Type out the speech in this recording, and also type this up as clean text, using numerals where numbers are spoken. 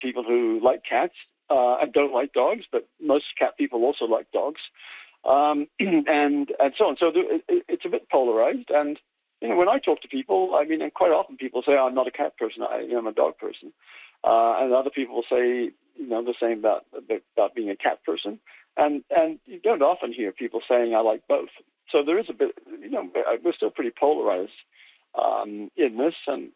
people who like cats and don't like dogs, but most cat people also like dogs, and so on. So it's a bit polarized. And when I talk to people, I mean, and quite often people say, I'm not a cat person, I'm a dog person. And other people will say, the same about being a cat person. And you don't often hear people saying, I like both. So there is a bit, we're still pretty polarized in this. And